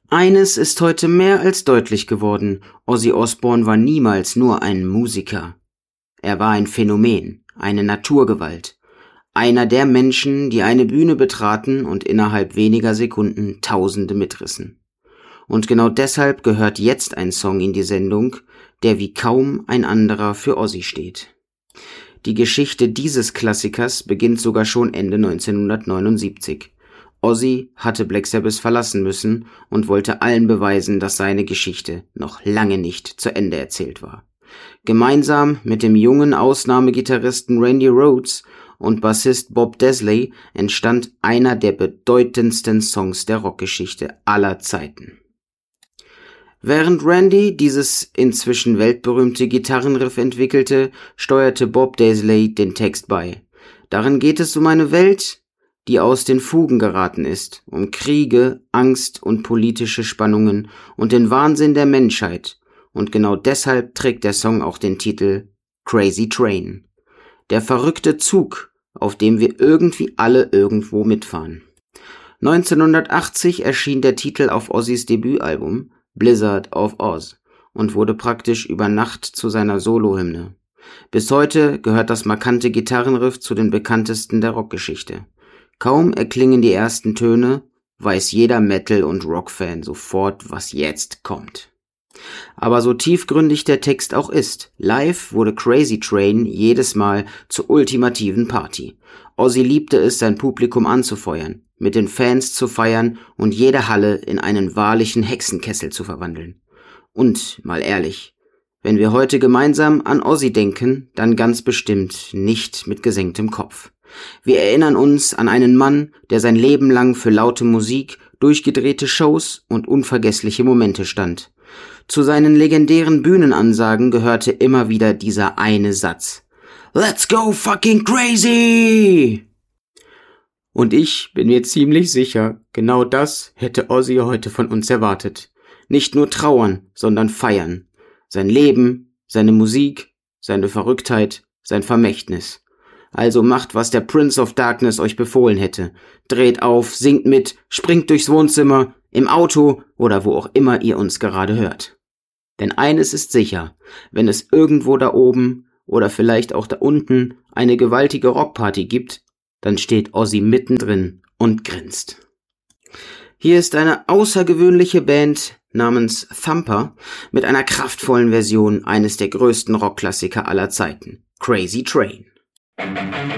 Eines ist heute mehr als deutlich geworden: Ozzy Osbourne war niemals nur ein Musiker. Er war ein Phänomen, eine Naturgewalt. Einer der Menschen, die eine Bühne betraten und innerhalb weniger Sekunden Tausende mitrissen. Und genau deshalb gehört jetzt ein Song in die Sendung, der wie kaum ein anderer für Ozzy steht. Die Geschichte dieses Klassikers beginnt sogar schon Ende 1979. Ozzy hatte Black Sabbath verlassen müssen und wollte allen beweisen, dass seine Geschichte noch lange nicht zu Ende erzählt war. Gemeinsam mit dem jungen Ausnahmegitarristen Randy Rhoads und Bassist Bob Daisley entstand einer der bedeutendsten Songs der Rockgeschichte aller Zeiten. Während Randy dieses inzwischen weltberühmte Gitarrenriff entwickelte, steuerte Bob Daisley den Text bei. Darin geht es um eine Welt, die aus den Fugen geraten ist, um Kriege, Angst und politische Spannungen und den Wahnsinn der Menschheit. Und genau deshalb trägt der Song auch den Titel Crazy Train. Der verrückte Zug, auf dem wir irgendwie alle irgendwo mitfahren. 1980 erschien der Titel auf Ozzys Debütalbum Blizzard of Ozz und wurde praktisch über Nacht zu seiner Solohymne. Bis heute gehört das markante Gitarrenriff zu den bekanntesten der Rockgeschichte. Kaum erklingen die ersten Töne, weiß jeder Metal- und Rockfan sofort, was jetzt kommt. Aber so tiefgründig der Text auch ist, live wurde Crazy Train jedes Mal zur ultimativen Party. Ozzy liebte es, sein Publikum anzufeuern, mit den Fans zu feiern und jede Halle in einen wahrlichen Hexenkessel zu verwandeln. Und, mal ehrlich, wenn wir heute gemeinsam an Ozzy denken, dann ganz bestimmt nicht mit gesenktem Kopf. Wir erinnern uns an einen Mann, der sein Leben lang für laute Musik, durchgedrehte Shows und unvergessliche Momente stand. Zu seinen legendären Bühnenansagen gehörte immer wieder dieser eine Satz: Let's go fucking crazy! Und ich bin mir ziemlich sicher, genau das hätte Ozzy heute von uns erwartet. Nicht nur trauern, sondern feiern. Sein Leben, seine Musik, seine Verrücktheit, sein Vermächtnis. Also macht, was der Prince of Darkness euch befohlen hätte. Dreht auf, singt mit, springt durchs Wohnzimmer, im Auto oder wo auch immer ihr uns gerade hört. Denn eines ist sicher: Wenn es irgendwo da oben oder vielleicht auch da unten eine gewaltige Rockparty gibt, dann steht Ozzy mittendrin und grinst. Hier ist eine außergewöhnliche Band namens Thumper mit einer kraftvollen Version eines der größten Rockklassiker aller Zeiten, Crazy Train.